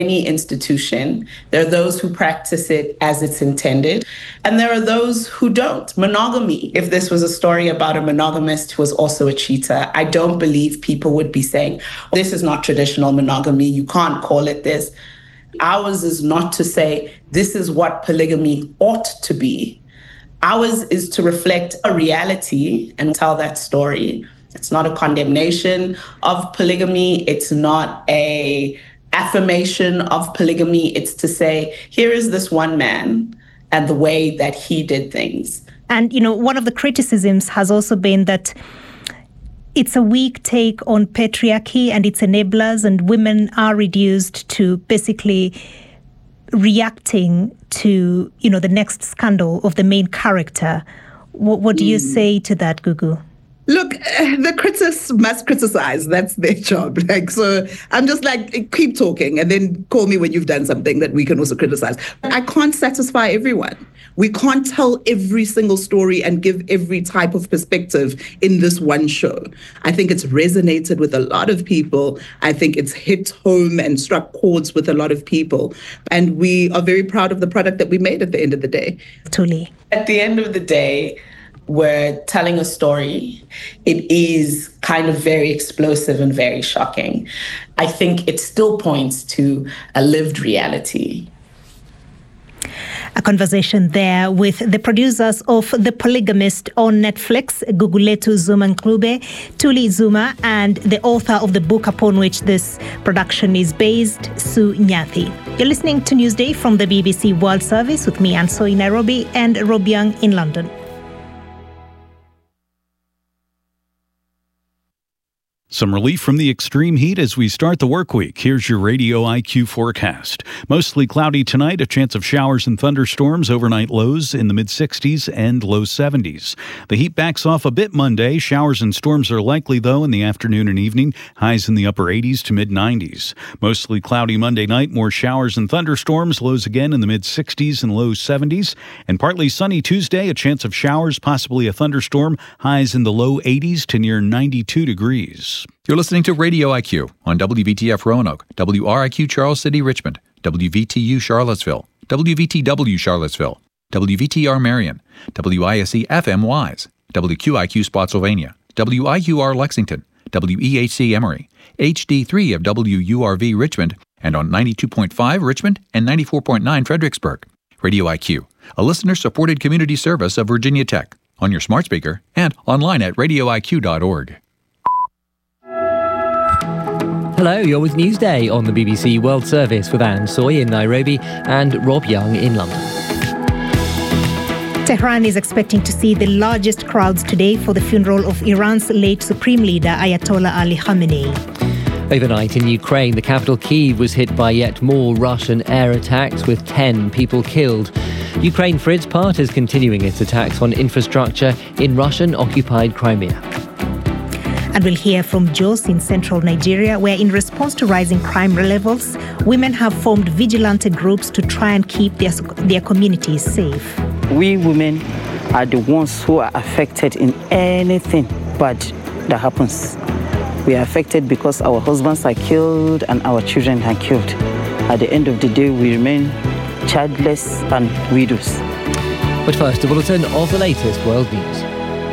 any institution. There are those who practice it as it's intended, and there are those who don't. Monogamy, if this was a story about a monogamist who was also a cheater, I don't believe people would be saying, this is not traditional monogamy, you can't call it this. Ours is not to say, this is what polygamy ought to be. Ours is to reflect a reality and tell that story. It's not a condemnation of polygamy. It's not a affirmation of polygamy. It's to say, here is this one man and the way that he did things. And, one of the criticisms has also been that it's a weak take on patriarchy and its enablers, and women are reduced to basically reacting to, the next scandal of the main character. What do you say to that, Gugu? Look, the critics must criticize. That's their job. So I'm just keep talking and then call me when you've done something that we can also criticize. I can't satisfy everyone. We can't tell every single story and give every type of perspective in this one show. I think it's resonated with a lot of people. I think it's hit home and struck chords with a lot of people. And we are very proud of the product that we made at the end of the day. Totally. At the end of the day, we're telling a story. It is kind of very explosive and very shocking. I think it still points to a lived reality. A conversation there with the producers of The Polygamist on Netflix, Gugulethu Zuma-Ncube, Thuli Zuma, and the author of the book upon which this production is based, Sue Nyathi. You're listening to Newsday from the BBC World Service with me, Anso, in Nairobi, and Rob Young in London. Some relief from the extreme heat as we start the work week. Here's your Radio IQ forecast. Mostly cloudy tonight, a chance of showers and thunderstorms, overnight lows in the mid-60s and low 70s. The heat backs off a bit Monday. Showers and storms are likely, though, in the afternoon and evening. Highs in the upper 80s to mid-90s. Mostly cloudy Monday night, more showers and thunderstorms, lows again in the mid-60s and low 70s. And partly sunny Tuesday, a chance of showers, possibly a thunderstorm, highs in the low 80s to near 92 degrees. You're listening to Radio IQ on WVTF Roanoke, WRIQ Charles City Richmond, WVTU Charlottesville, WVTW Charlottesville, WVTR Marion, WISE FM Wise, WQIQ Spotsylvania, WIUR Lexington, WEHC Emory, HD3 of WURV Richmond, and on 92.5 Richmond and 94.9 Fredericksburg. Radio IQ, a listener-supported community service of Virginia Tech, on your smart speaker and online at radioiq.org. Hello, you're with Newsday on the BBC World Service with Anne Soy in Nairobi and Rob Young in London. Tehran is expecting to see the largest crowds today for the funeral of Iran's late supreme leader Ayatollah Ali Khamenei. Overnight in Ukraine, the capital Kyiv was hit by yet more Russian air attacks with 10 people killed. Ukraine, for its part, is continuing its attacks on infrastructure in Russian-occupied Crimea. And we'll hear from Jos in central Nigeria, where in response to rising crime levels, women have formed vigilante groups to try and keep their communities safe. We women are the ones who are affected in anything bad that happens. We are affected because our husbands are killed and our children are killed. At the end of the day, we remain childless and widows. But first, a bulletin of the latest world news.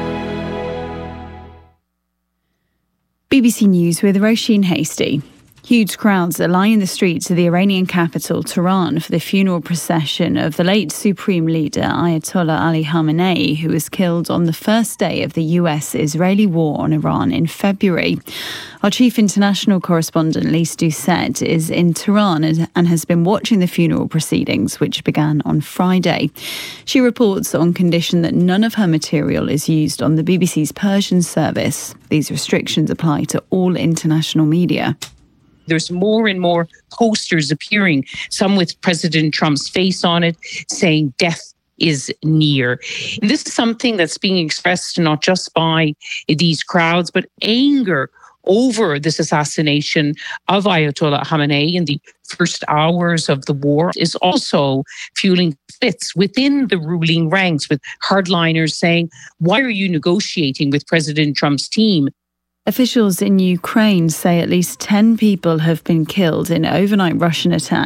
BBC News with Roisin Hasty. Huge crowds are lining the streets of the Iranian capital, Tehran, for the funeral procession of the late supreme leader Ayatollah Ali Khamenei, who was killed on the first day of the US-Israeli war on Iran in February. Our chief international correspondent, Lise Doucette, is in Tehran and has been watching the funeral proceedings, which began on Friday. She reports on condition that none of her material is used on the BBC's Persian service. These restrictions apply to all international media. There's more and more posters appearing, some with President Trump's face on it, saying death is near. And this is something that's being expressed not just by these crowds, but anger over this assassination of Ayatollah Khamenei in the first hours of the war is also fueling splits within the ruling ranks, with hardliners saying, why are you negotiating with President Trump's team? Officials in Ukraine say at least 10 people have been killed in overnight Russian attacks